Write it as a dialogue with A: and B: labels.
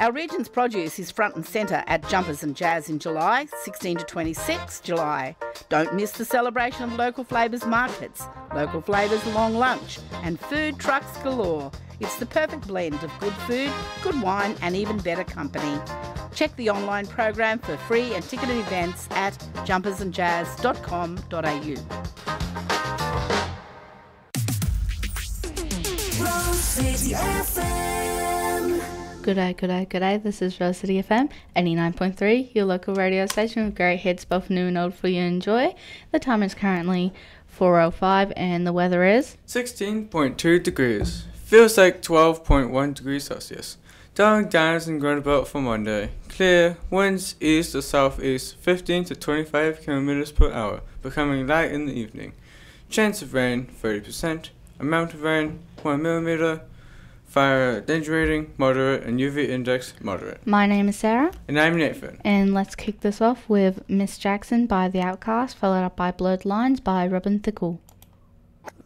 A: Our region's produce is front and centre at Jumpers and Jazz in July, 16 to 26 July. Don't miss the celebration of local flavours markets, local flavours long lunch and food trucks galore. It's the perfect blend of good food, good wine and even better company. Check the online program for free and ticketed events at jumpersandjazz.com.au.
B: Rose City FM.
C: G'day. This is Rose City FM 89.3, your local radio station with great hits, both new and old, for you to enjoy. The time is currently 4:05 and the weather is
D: 16.2 degrees. Feels like 12.1 degrees Celsius. Dark downs in Grenoble for Monday. Clear, winds east to southeast 15 to 25 kilometers per hour, becoming light in the evening. Chance of rain 30%. Amount of rain 1 millimeter. Fire danger rating moderate and UV index moderate.
C: My name is Sarah.
D: And I'm Nathan.
C: And let's kick this off with Miss Jackson by The Outcast, followed up by Blurred Lines by Robin Thicke.